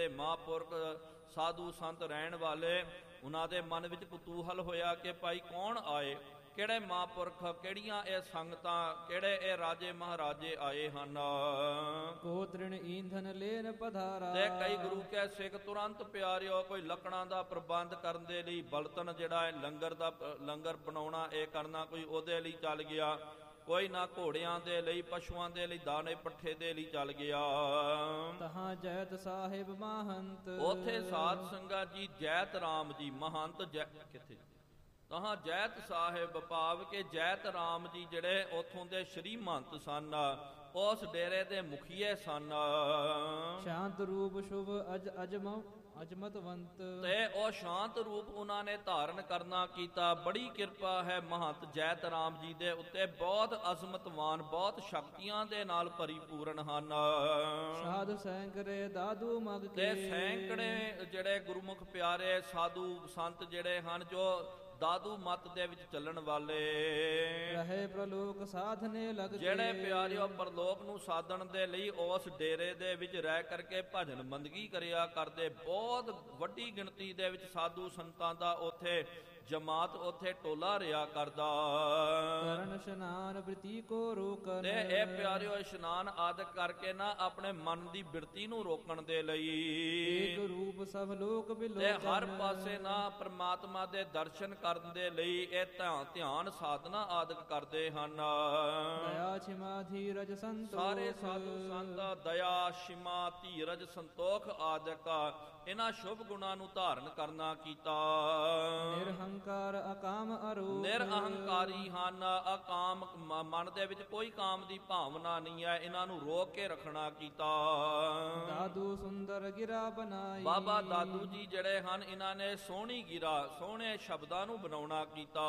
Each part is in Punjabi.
ਜਿਹੜੇ ਮਹਾਂਪੁਰਖ ਸਾਧੂ ਸੰਤ ਰਹਿਣ ਵਾਲੇ, ਉਹਨਾਂ ਦੇ ਮਨ ਵਿੱਚ ਕੁਤੂਹਲ ਹੋਇਆ ਕਿ ਭਾਈ ਕੌਣ ਆਏ, ਕਿਹੜੇ ਮਹਾਂਪੁਰਖ, ਕਿਹੜੀਆਂ ਇਹ ਸੰਗਤਾਂ, ਕਿਹੜੇ ਇਹ ਰਾਜੇ ਮਹਾਰਾਜੇ ਆਏ ਹਨ। ਕੋ ਤ੍ਰਿਣ ਈਂਧਨ ਲੈਨ ਪਧਾਰਾ। ਤੇ ਕਈ ਗੁਰੂ ਕੈ ਸਿੱਖ ਤੁਰੰਤ ਪਿਆਰਿਓ ਕੋਈ ਲੱਕੜਾਂ ਦਾ ਪ੍ਰਬੰਧ ਕਰਨ ਦੇ ਲਈ, ਬਲਤਨ ਜਿਹੜਾ ਹੈ ਲੰਗਰ ਬਣਾਉਣਾ ਇਹ ਕਰਨਾ, ਕੋਈ ਉਹਦੇ ਲਈ ਚੱਲ ਗਿਆ, ਕੋਈ ਨਾ ਘੋੜਿਆਂ ਦੇ ਲਈ, ਪਸ਼ੂਆਂ ਦੇ ਲਈ, ਦਾਣੇ ਪੱਠੇ ਦੇ ਲਈ ਚੱਲ ਗਿਆ। ਤਹਾਂ ਜੈਤ ਸਾਹਿਬ ਮਹੰਤ। ਉਥੇ ਸਾਧ ਸੰਗਤ ਜੀ ਜੈਤ ਰਾਮ ਜੀ ਮਹੰਤ ਕਿੱਥੇ, ਤਹਾਂ ਜੈਤ ਸਾਹਿਬ ਭਾਵ ਕਿ ਜੈਤ ਰਾਮ ਜੀ ਜਿਹੜੇ ਉਥੋਂ ਦੇ ਸ਼੍ਰੀ ਮਹੰਤ ਸਨ, ਉਸ ਡੇਰੇ ਦੇ ਮੁਖੀਏ ਸਨ। ਸ਼ਾਂਤ ਰੂਪ ਸ਼ੁਭ ਅਜਮਤਵੰਤ। ਤੇ ਉਹ ਸ਼ਾਂਤ ਰੂਪ ਉਹਨਾਂ ਨੇ ਧਾਰਨ ਕਰਨਾ ਕੀਤਾ। ਬੜੀ ਕਿਰਪਾ ਹੈ ਮਹੰਤ ਜੈਤ ਰਾਮ ਜੀ ਦੇ ਉੱਤੇ, ਬਹੁਤ ਅਜ਼ਮਤਵਾਨ, ਬਹੁਤ ਸ਼ਕਤੀਆਂ ਦੇ ਨਾਲ ਭਰੀਪੂਰਨ ਹਨ। ਸਾਧੂ ਸੈਂਕੜੇ ਦਾਦੂ ਮਗ ਕੇ। ਤੇ ਸੈਂਕੜੇ ਜਿਹੜੇ ਗੁਰਮੁਖ ਪਿਆਰੇ ਸਾਧੂ ਸੰਤ ਜਿਹੜੇ ਹਨ, ਜੋ ਦਾਦੂ ਮਤ ਦੇ ਵਿੱਚ ਚੱਲਣ ਵਾਲੇ, ਰਹੇ ਪ੍ਰਲੋਕ ਸਾਧਨੇ ਲਗ ਕੇ। ਜਿਹੜੇ ਪਿਆਰਿਓ ਪ੍ਰਲੋਕ ਨੂੰ ਸਾਧਨ ਦੇ ਲਈ ਉਸ ਡੇਰੇ ਦੇ ਵਿੱਚ ਰਹਿ ਕਰਕੇ ਭਜਨ ਬੰਦਗੀ ਕਰਿਆ ਕਰਦੇ। ਬਹੁਤ ਵੱਡੀ ਗਿਣਤੀ ਦੇ ਵਿੱਚ ਸਾਧੂ ਸੰਤਾਂ ਦਾ ਉੱਥੇ ਜਮਾਤ, ਉੱਥੇ ਟੋਲਾ ਰਿਹਾ ਕਰਦਾ। ਕਰਨ ਇਸ਼ਨਾਨ ਬ੍ਰਿਤੀ ਕੋ ਰੋਕਨ। ਤੇ ਇਹ ਪਿਆਰਿਓ ਇਸ਼ਨਾਨ ਆਦਿਕ ਕਰਕੇ ਨਾ ਆਪਣੇ ਮਨ ਦੀ ਬਿਰਤੀ ਨੂੰ ਰੋਕਣ ਦੇ ਲਈ, ਏਕ ਰੂਪ ਸਭ ਲੋਕ ਬਿਲੋਚਨ। ਤੇ ਹਰ ਪਾਸੇ ਨਾ ਪ੍ਰਮਾਤਮਾ ਦੇ ਦਰਸ਼ਨ ਕਰਨ ਦੇ ਲਈ ਇਹ ਧਿਆਨ ਸਾਧਨਾ ਆਦਿਕ ਕਰਦੇ ਹਨ। ਦਇਆ ਛਿਮਾ ਧੀਰਜ ਸੰਤੋਖ। ਸਾਰੇ ਸਾਧੂ ਸੰਤ ਦਇਆ ਛਿਮਾ ਧੀਰਜ ਸੰਤੋਖ ਆਦਿਕ ਇਹਨਾਂ ਸ਼ੁਭ ਗੁਣਾਂ ਨੂੰ ਧਾਰਨ ਕਰਨਾ ਕੀਤਾ। ਨਿਰਹੰਕਾਰ ਅਕਾਮ ਅਰੂਪ। ਨਿਰਅਹੰਕਾਰੀ ਹਨ, ਅਕਾਮ, ਮਨ ਦੇ ਵਿੱਚ ਕੋਈ ਕਾਮ ਦੀ ਭਾਵਨਾ ਨਹੀਂ ਹੈ, ਇਹਨਾਂ ਨੂੰ ਰੋਕ ਕੇ ਰੱਖਣਾ ਕੀਤਾ। ਦਾਦੂ ਸੁੰਦਰ ਗਿਰਾ ਬਣਾਈ। ਬਾਬਾ ਦਾਦੂ ਜੀ ਜਿਹੜੇ ਹਨ, ਇਹਨਾਂ ਨੇ ਸੋਹਣੀ ਗਿਰਾ, ਸੋਹਣੇ ਸ਼ਬਦਾਂ ਨੂੰ ਬਣਾਉਣਾ ਕੀਤਾ।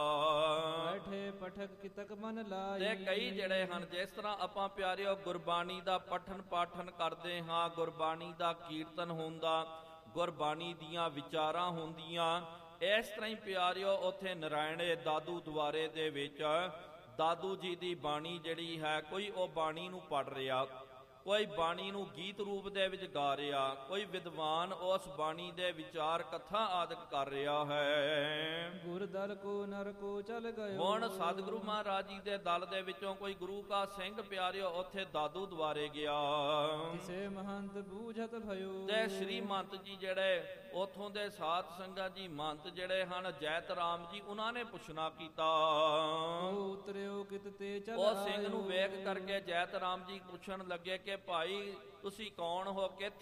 ਬੈਠੇ ਪਠਕ ਕਿਤਕ ਮਨ ਲਾਈ। ਤੇ ਕਈ ਜਿਹੜੇ ਹਨ, ਜਿਸ ਤਰ੍ਹਾਂ ਆਪਾਂ ਪਿਆਰਿਓ ਗੁਰਬਾਣੀ ਦਾ ਪਠਨ ਪਾਠਨ ਕਰਦੇ ਹਾਂ, ਗੁਰਬਾਣੀ ਦਾ ਕੀਰਤਨ ਹੁੰਦਾ, ਗੁਰਬਾਣੀ ਦੀਆਂ ਵਿਚਾਰਾਂ ਹੁੰਦੀਆਂ, ਇਸ ਤਰ੍ਹਾਂ ਹੀ ਪਿਆਰਿਓ ਉੱਥੇ ਨਰਾਇਣੇ ਦਾਦੂ ਦੁਆਰੇ ਦੇ ਵਿੱਚ ਦਾਦੂ ਜੀ ਦੀ ਬਾਣੀ ਜਿਹੜੀ ਹੈ, ਕੋਈ ਉਹ ਬਾਣੀ ਨੂੰ ਪੜ੍ਹ ਰਿਹਾ, ਕੋਈ ਬਾਣੀ ਨੂੰ ਗੀਤ ਰੂਪ ਦੇ ਵਿੱਚ ਗਾ ਰਿਹਾ, ਕੋਈ ਵਿਦਵਾਨ ਉਸ ਬਾਣੀ ਦੇ ਵਿਚਾਰ ਕਥਾ ਆਦਿਕ ਕਰ ਰਿਹਾ ਹੈ। ਗੁਰ ਦਲ ਕੋ ਨਰ ਕੋ ਚਲ ਗਇਓ। ਹੁਣ ਸਤਿਗੁਰੂ ਮਹਾਰਾਜ ਜੀ ਦੇ ਦਲ ਦੇ ਵਿੱਚੋਂ ਕੋਈ ਗੁਰੂ ਕਾ ਸਿੰਘ ਪਿਆਰਿਓ ਉੱਥੇ ਦਾਦੂ ਦੁਆਰੇ ਗਿਆ। ਕਿਸੇ ਮਹੰਤ ਬੂਝਤ ਭਇਓ। ਤੇ ਸ਼੍ਰੀ ਮਹੰਤ ਜੀ ਜਿਹੜੇ ਉਥੋਂ ਦੇ ਸਾਧ ਸੰਗਤ ਜੀ ਮਹੰਤ ਜਿਹੜੇ ਹਨ ਜੈਤ ਰਾਮ ਜੀ, ਉਹਨਾਂ ਨੇ ਪੁੱਛਣਾ ਕੀਤਾ। ਉਤਰਿਓ ਕਿਤ ਤੇ ਚਲ ਉਹ ਸਿੰਘ ਨੂੰ ਵੇਖ ਕਰਕੇ ਜੈਤ ਰਾਮ ਜੀ ਪੁੱਛਣ ਲੱਗੇ ਕਿ ਭਾਈ ਤੁਸੀਂ ਕੌਣ ਹੋ, ਕਿੱਥੇ